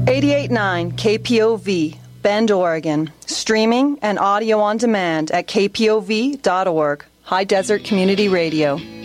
88.9 KPOV, Bend, Oregon. Streaming and audio on demand at kpov.org. High Desert Community Radio.